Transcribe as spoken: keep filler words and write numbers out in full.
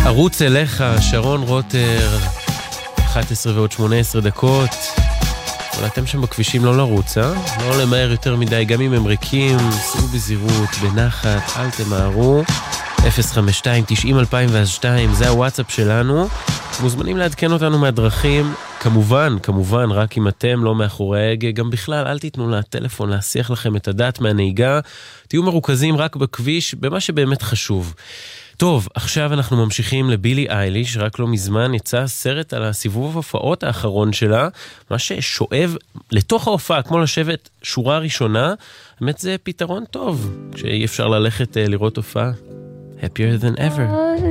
ערוץ אליך, שרון רוטר, אחת עשרה ועוד שמונה עשרה דקות. אבל אתם שם בכבישים לא לרוץ, אה? לא למהר יותר מדי, גם אם הם ריקים, סעו בזירות, בנחת, אל תמהרו. אפס חמש שתיים תשעים אלפיים ושתיים, זה הוואטסאפ שלנו. מוזמנים לעדכן אותנו מהדרכים, כמובן, כמובן, רק אם אתם לא מאחורי ההגה, גם בכלל, אל תיתנו לטלפון להסיח לכם את הדעת מהנהיגה, תהיו מרוכזים רק בכביש, במה שבאמת חשוב. טוב, עכשיו אנחנו ממשיכים לבילי אייליש, רק לא מזמן יצא סרט על הסיבוב ההופעות האחרון שלה, מה ששואב לתוך ההופעה, כמו לשבת שורה ראשונה, באמת זה פתרון טוב, כשאי אפשר ללכת לראות הופעה. Happier than ever.